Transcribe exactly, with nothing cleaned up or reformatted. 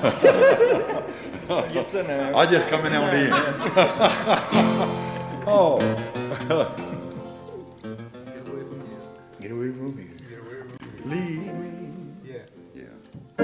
Gets in there. I just come in on the end. Oh. Get away from here. Get away from here. Leave